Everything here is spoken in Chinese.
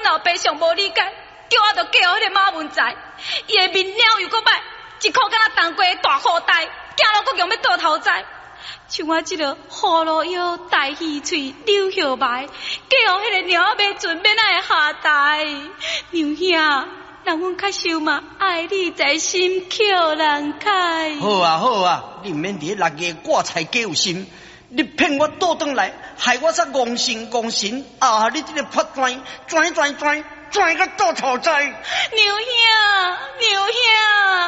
老爸上无理解，叫我着嫁互迄个马文才，伊的面了又搁歹，一箍敢若当过的大裤带，行路搁强要倒头栽。像我这个葫芦腰、大细嘴、柳叶眉，嫁互迄个鸟仔尾船免会下台。娘兄，让阮较受嘛，爱你在心，扣人开。 好啊好啊，你免伫6月挂菜加有心，你骗我倒转来，害我煞戇神啊！你这个破拽个倒头栽。 娘兄。